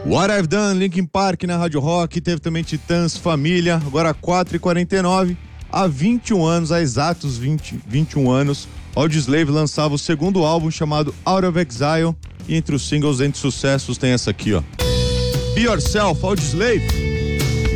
What I've Done, Linkin Park na Rádio Rock, teve também Titãs, Família, agora 4h49, há 21 anos, há exatos 21 anos, Audioslave lançava o segundo álbum chamado Out of Exile, e entre os singles, entre sucessos, tem essa aqui, ó. Be Yourself, Audioslave.